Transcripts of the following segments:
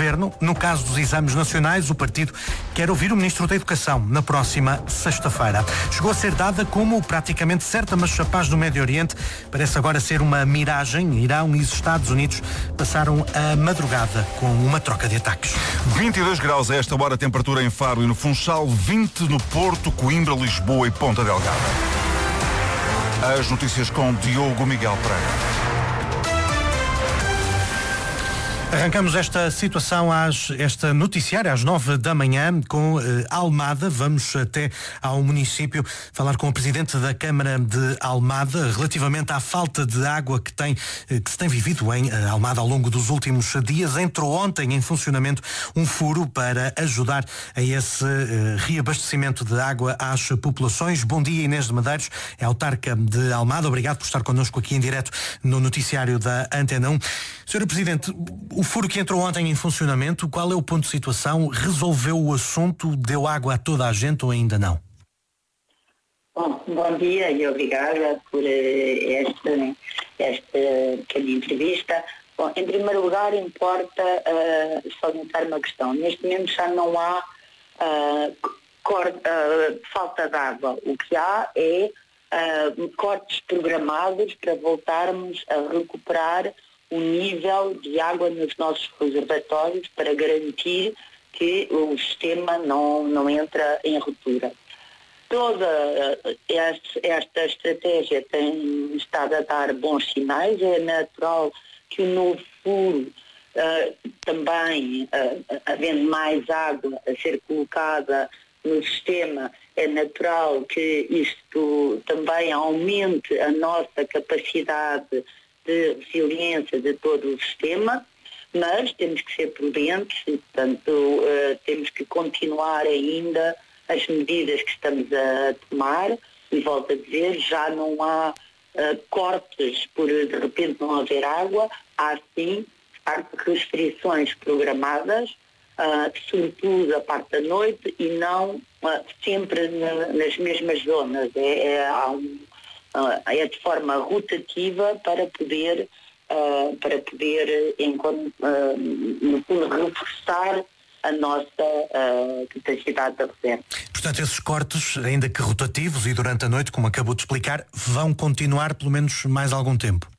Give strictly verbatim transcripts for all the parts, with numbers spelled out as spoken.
Governo. No caso dos exames nacionais, o partido quer ouvir o Ministro da Educação na próxima sexta-feira. Chegou a ser dada como praticamente certa, mas a paz no Médio Oriente parece agora ser uma miragem. Irão e os Estados Unidos passaram a madrugada com uma troca de ataques. vinte e dois graus a esta hora, temperatura em Faro e no Funchal, vinte no Porto, Coimbra, Lisboa e Ponta Delgada. As notícias com Diogo Miguel Pereira. Arrancamos esta situação, às, esta noticiária às nove da manhã com eh, Almada. Vamos até ao município falar com o Presidente da Câmara de Almada relativamente à falta de água que, tem, eh, que se tem vivido em eh, Almada ao longo dos últimos dias. Entrou ontem em funcionamento um furo para ajudar a esse eh, reabastecimento de água às populações. Bom dia, Inês de Medeiros, é autarca de Almada. Obrigado por estar connosco aqui em direto no noticiário da Antena um. senhora Presidente, o furo que entrou ontem em funcionamento, qual é o ponto de situação? Resolveu o assunto? Deu água a toda a gente ou ainda não? Bom, bom dia e obrigada por uh, esta, esta pequena entrevista. Bom, em primeiro lugar, importa uh, salientar uma questão. Neste momento já não há uh, cor, uh, falta de água. O que há é uh, cortes programados para voltarmos a recuperar o nível de água nos nossos reservatórios para garantir que o sistema não, não entra em ruptura. Toda esta, esta estratégia tem estado a dar bons sinais. É natural que o novo furo, uh, também uh, havendo mais água a ser colocada no sistema, é natural que isto também aumente a nossa capacidade de resiliência de todo o sistema, mas temos que ser prudentes e, portanto, uh, temos que continuar ainda as medidas que estamos a tomar e, volto a dizer, já não há uh, cortes por de repente não haver água, há sim restrições programadas, uh, sobretudo a parte da noite e não uh, sempre na, nas mesmas zonas. É, é, há um, Uh, é de forma rotativa para poder, uh, para poder enquanto, uh, no fundo, reforçar a nossa uh, capacidade de reserva. Portanto, esses cortes, ainda que rotativos e durante a noite, como acabou de explicar, vão continuar pelo menos mais algum tempo?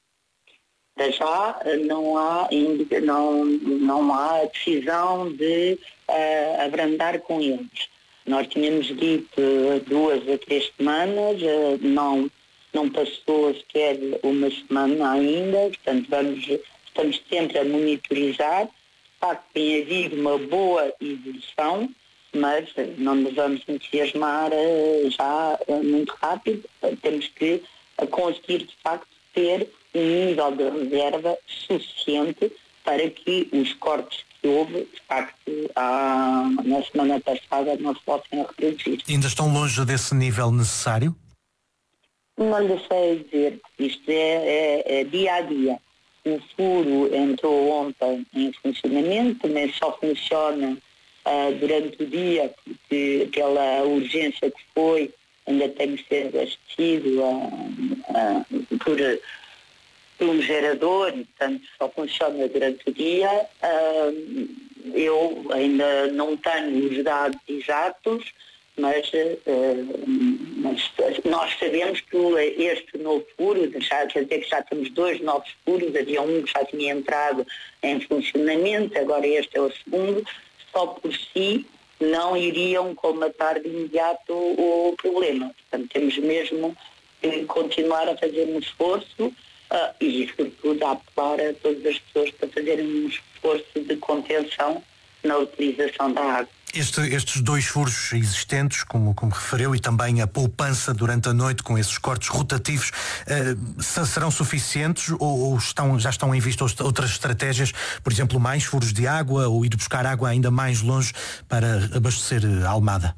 Já não há, não, não há decisão de uh, abrandar com eles. Nós tínhamos dito duas a três semanas, não, não passou sequer uma semana ainda, portanto vamos, estamos sempre a monitorizar. De facto, tem havido uma boa evolução, mas não nos vamos entusiasmar já muito rápido. Temos que conseguir, de facto, ter um nível de reserva suficiente para que os cortes que houve, de facto, há, na semana passada, não se voltem a reproduzir. Ainda estão longe desse nível necessário? Não lhe sei dizer, isto é, é, é dia a dia. O furo entrou ontem em funcionamento, também só funciona uh, durante o dia, porque pela urgência que foi, ainda tem que ser abastecido uh, uh, por... um gerador e, portanto, só funciona durante o dia. Uh, eu ainda não tenho os dados exatos, mas, uh, mas nós sabemos que este novo furo, já, quer dizer que já temos dois novos furos, havia um que já tinha entrado em funcionamento, agora este é o segundo, só por si não iriam colmatar de imediato o problema. Portanto, temos mesmo que continuar a fazer um esforço. Uh, e, sobretudo, a apelar a todas as pessoas para fazerem um esforço de contenção na utilização da água. Este, estes dois furos existentes, como, como referiu, e também a poupança durante a noite com esses cortes rotativos, uh, serão suficientes ou, ou estão, já estão em vista outras estratégias, por exemplo, mais furos de água ou ir buscar água ainda mais longe para abastecer a Almada?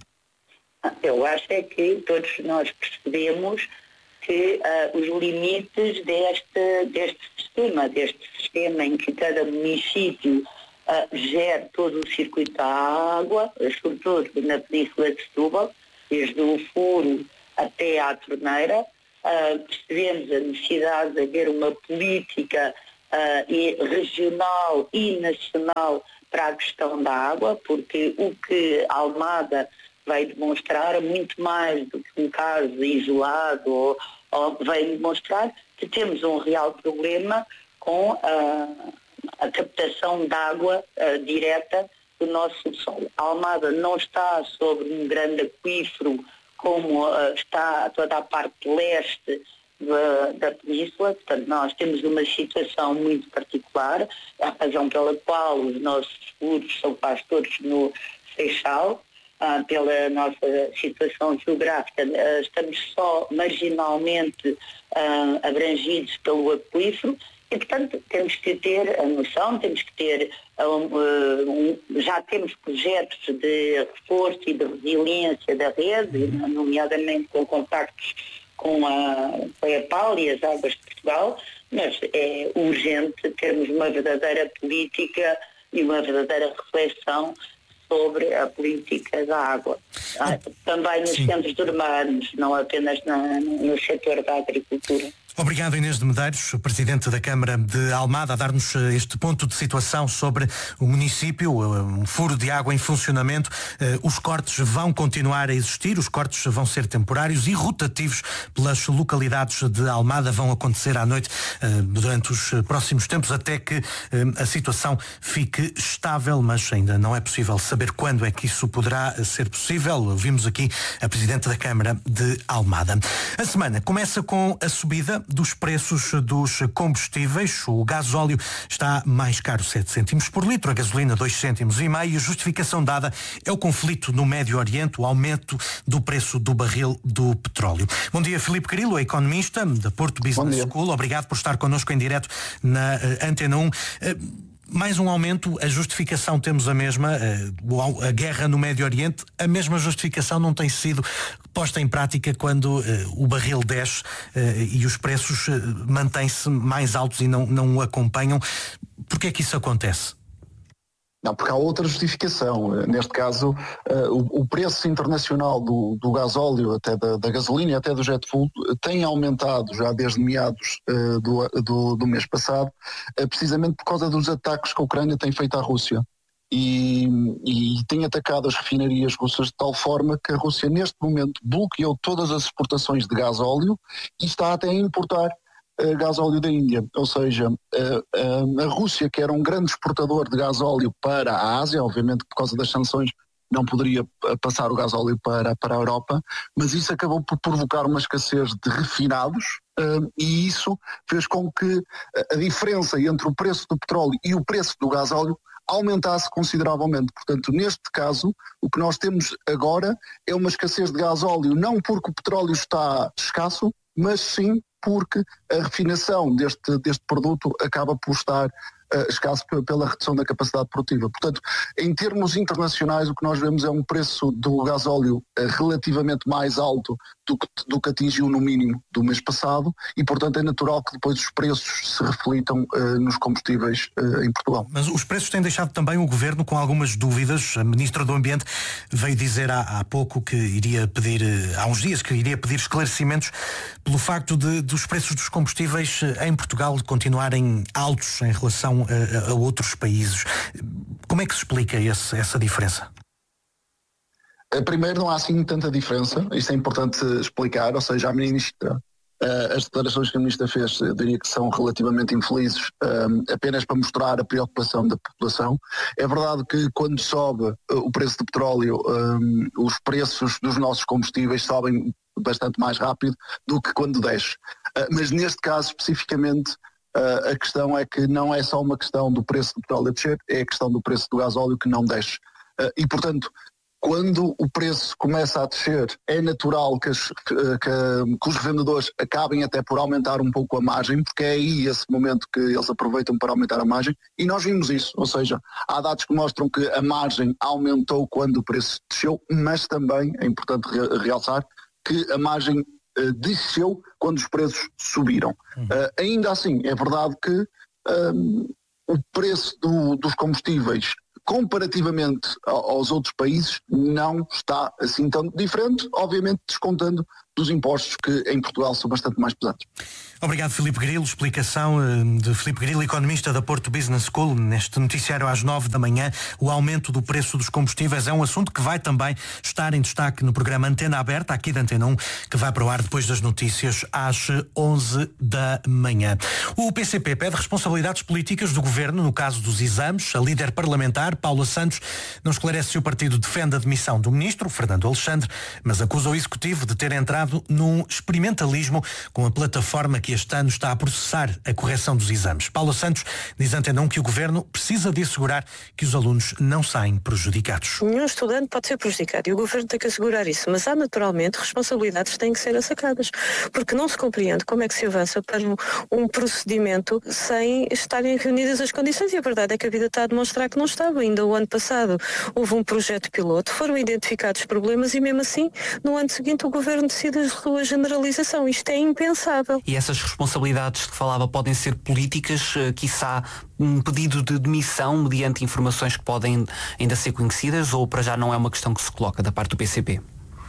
Eu acho é que todos nós percebemos que uh, os limites deste, deste sistema, deste sistema em que cada município uh, gera todo o circuito da água, sobretudo na Península de Setúbal, desde o furo até à torneira, uh, percebemos a necessidade de haver uma política e regional e nacional para a questão da água, porque o que a Almada vai demonstrar, muito mais do que um caso isolado, ou, ou vai demonstrar que temos um real problema com a, a captação de água uh, direta do nosso subsolo. A Almada não está sobre um grande aquífero como uh, está toda a parte leste da, da península, portanto nós temos uma situação muito particular, a razão pela qual os nossos furos são quase todos no Seixal, uh, pela nossa situação geográfica, uh, estamos só marginalmente uh, abrangidos pelo aquífero e, portanto, temos que ter a noção, temos que ter, um, um, já temos projetos de reforço e de resiliência da rede, nomeadamente com contactos com a, com a EPAL e as Águas de Portugal, mas é urgente termos uma verdadeira política e uma verdadeira reflexão sobre a política da água. Ah, também nos Sim. centros urbanos, não apenas na, no setor da agricultura. Obrigado, Inês de Medeiros, Presidente da Câmara de Almada, a dar-nos este ponto de situação sobre o município, um furo de água em funcionamento. Os cortes vão continuar a existir, os cortes vão ser temporários e rotativos pelas localidades de Almada, vão acontecer à noite durante os próximos tempos, até que a situação fique estável, mas ainda não é possível saber quando é que isso poderá ser possível. Ouvimos aqui a Presidente da Câmara de Almada. A semana começa com a subida dos preços dos combustíveis. O gasóleo está mais caro, sete cêntimos por litro, a gasolina dois cêntimos e meio. A justificação dada é o conflito no Médio Oriente, o aumento do preço do barril do petróleo. Bom dia, Filipe Carilo, economista da Porto Business School. Obrigado por estar connosco em direto na uh, Antena um. Uh, Mais um aumento, a justificação temos a mesma, a guerra no Médio Oriente, a mesma justificação não tem sido posta em prática quando uh, o barril desce uh, e os preços uh, mantêm-se mais altos e não, não o acompanham. Por que é que isso acontece? Não, porque há outra justificação. Neste caso, uh, o, o preço internacional do, do gasóleo, até da, da gasolina e até do jet fuel, tem aumentado já desde meados uh, do, do, do mês passado, uh, precisamente por causa dos ataques que a Ucrânia tem feito à Rússia. E, e tem atacado as refinarias russas de tal forma que a Rússia, neste momento, bloqueou todas as exportações de gasóleo e está até a importar Uh, gasóleo da Índia, ou seja, uh, uh, a Rússia, que era um grande exportador de gasóleo para a Ásia, obviamente por causa das sanções não poderia passar o gasóleo para, para a Europa, mas isso acabou por provocar uma escassez de refinados uh, e isso fez com que a diferença entre o preço do petróleo e o preço do gasóleo aumentasse consideravelmente. Portanto, neste caso, o que nós temos agora é uma escassez de gasóleo, não porque o petróleo está escasso, mas sim porque a refinação deste, deste produto acaba por estar uh, escasso pela redução da capacidade produtiva. Portanto, em termos internacionais, o que nós vemos é um preço do gasóleo uh, relativamente mais alto do que, do que atingiu no mínimo do mês passado e, portanto, é natural que depois os preços se reflitam uh, nos combustíveis uh, em Portugal. Mas os preços têm deixado também o Governo com algumas dúvidas. A Ministra do Ambiente veio dizer há, há pouco que iria pedir, há uns dias, que iria pedir esclarecimentos pelo facto de, dos preços dos combustíveis em Portugal continuarem altos em relação a, a outros países. Como é que se explica esse, essa diferença? Primeiro, não há assim tanta diferença, isso é importante explicar, ou seja, a Ministra, as declarações que a Ministra fez, eu diria que são relativamente infelizes, apenas para mostrar a preocupação da população. É verdade que quando sobe o preço do petróleo, os preços dos nossos combustíveis sobem bastante mais rápido do que quando desce. Mas neste caso especificamente a questão é que não é só uma questão do preço do petróleo descer, é a questão do preço do gasóleo que não desce. E portanto, quando o preço começa a descer, é natural que, as, que, que os vendedores acabem até por aumentar um pouco a margem, porque é aí esse momento que eles aproveitam para aumentar a margem, e nós vimos isso, ou seja, há dados que mostram que a margem aumentou quando o preço desceu, mas também é importante re- realçar que a margem uh, desceu quando os preços subiram. Uhum. Uh, ainda assim, é verdade que um, o preço do, dos combustíveis comparativamente aos outros países não está assim tão diferente, obviamente descontando dos impostos que em Portugal são bastante mais pesados. Obrigado, Filipe Grilo. Explicação de Filipe Grilo, economista da Porto Business School. Neste noticiário às nove da manhã, o aumento do preço dos combustíveis é um assunto que vai também estar em destaque no programa Antena Aberta, aqui da Antena um, que vai para o ar depois das notícias às onze da manhã. O P C P pede responsabilidades políticas do governo no caso dos exames. A líder parlamentar, Paula Santos, não esclarece se o partido defende a demissão do ministro, Fernando Alexandre, mas acusa o executivo de ter entrado num experimentalismo com a plataforma que este ano está a processar a correção dos exames. Paula Santos diz à Antena um que o governo precisa de assegurar que os alunos não saem prejudicados. Nenhum estudante pode ser prejudicado e o governo tem que assegurar isso, mas há naturalmente responsabilidades que têm que ser assacadas, porque não se compreende como é que se avança para um, um procedimento sem estarem reunidas as condições, e a verdade é que a vida está a demonstrar que não estava. Ainda o ano passado houve um projeto piloto, foram identificados problemas e mesmo assim no ano seguinte o governo decide a sua generalização. Isto é impensável. E essas responsabilidades que falava podem ser políticas, quiçá um pedido de demissão mediante informações que podem ainda ser conhecidas, ou para já não é uma questão que se coloca da parte do P C P?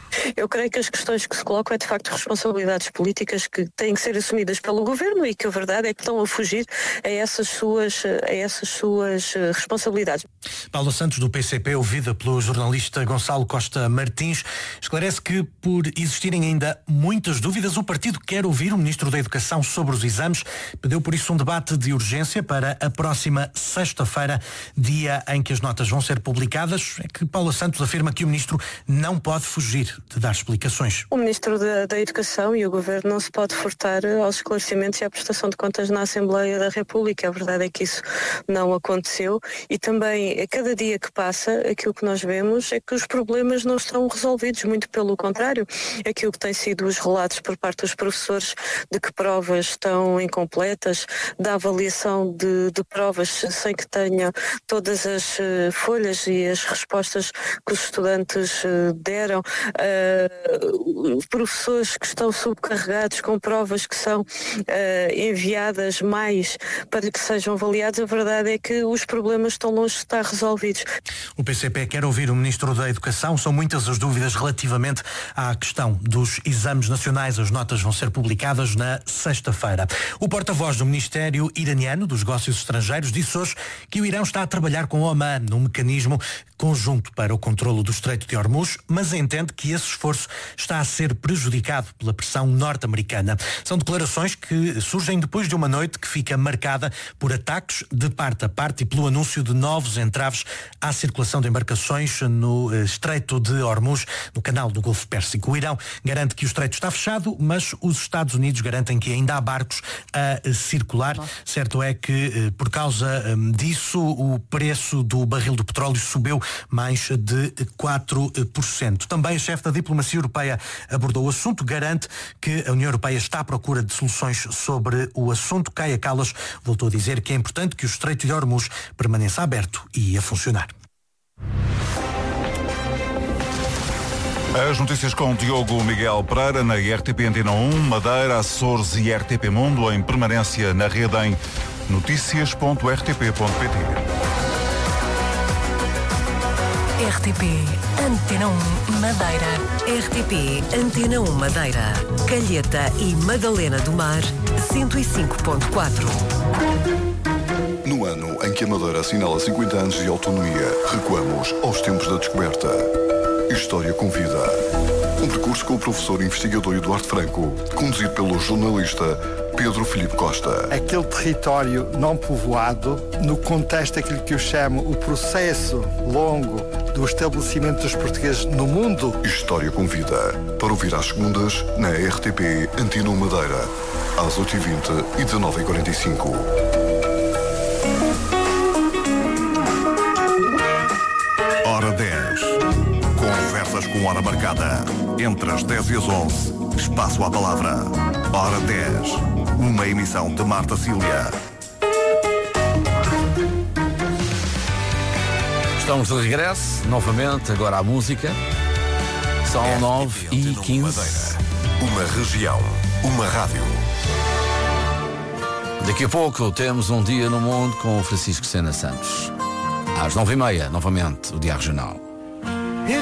Eu creio que as questões que se colocam é de facto responsabilidades políticas que têm que ser assumidas pelo governo e que a verdade é que estão a fugir a essas suas, a essas suas responsabilidades. Paula Santos, do P C P, ouvida pelo jornalista Gonçalo Costa Martins, esclarece que, por existirem ainda muitas dúvidas, o partido quer ouvir o Ministro da Educação sobre os exames. Pediu por isso um debate de urgência para a próxima sexta-feira, dia em que as notas vão ser publicadas. É que Paula Santos afirma que o Ministro não pode fugir de dar explicações. O Ministro da, da Educação e o Governo não se pode furtar aos esclarecimentos e à prestação de contas na Assembleia da República. A verdade é que isso não aconteceu e também, a cada dia que passa, aquilo que nós vemos é que os problemas não estão resolvidos, muito pelo contrário. Aquilo que tem sido os relatos por parte dos professores de que provas estão incompletas, da avaliação de, de provas sem que tenham todas as uh, folhas e as respostas que os estudantes uh, deram, Uh, professores que estão subcarregados com provas que são uh, enviadas mais para que sejam avaliados. A verdade é que os problemas estão longe de estar resolvidos. O P C P quer ouvir o Ministro da Educação. São muitas as dúvidas relativamente à questão dos exames nacionais. As notas vão ser publicadas na sexta-feira. O porta-voz do Ministério iraniano dos Negócios Estrangeiros disse hoje que o Irão está a trabalhar com o Oman num mecanismo conjunto para o controlo do Estreito de Hormuz, mas entende que esse esforço está a ser prejudicado pela pressão norte-americana. São declarações que surgem depois de uma noite que fica marcada por ataques de parte a parte e pelo anúncio de novos entraves à circulação de embarcações no Estreito de Hormuz, no canal do Golfo Pérsico. O Irão garante que o estreito está fechado, mas os Estados Unidos garantem que ainda há barcos a circular. Nossa. Certo é que, por causa disso, o preço do barril do petróleo subiu mais de quatro por cento. Também a chefe da diplomacia europeia abordou o assunto, garante que a União Europeia está à procura de soluções sobre o assunto. Kaja Kallas voltou a dizer que é importante que o Estreito de Hormuz permaneça aberto e a funcionar. As notícias com Diogo Miguel Pereira na R T P Antena um, Madeira, Açores e R T P Mundo, em permanência na rede em notícias ponto r t p ponto p t. R T P Antena um Madeira, R T P Antena um Madeira, Calheta e Madalena do Mar, cento e cinco ponto quatro. No ano em que a Madeira assinala cinquenta anos de autonomia, recuamos aos tempos da descoberta. História com Vida. Um percurso com o professor investigador Eduardo Franco, conduzido pelo jornalista Pedro Filipe Costa. Aquele território não povoado, no contexto daquilo que eu chamo o processo longo do estabelecimento dos portugueses no mundo. História com Vida. Para ouvir às segundas, na R T P Antena um Madeira, às oito e vinte e dezenove e quarenta e cinco. Hora dez. Conversas com hora marcada. Entre as dez e as onze. Espaço à palavra. Hora dez. Uma emissão de Marta Cília. Estamos de regresso, novamente, agora à música. São nove e quinze. Uma região, uma rádio. Daqui a pouco temos Um Dia no Mundo com o Francisco Sena Santos. Às nove e meia, novamente, o Dia Regional.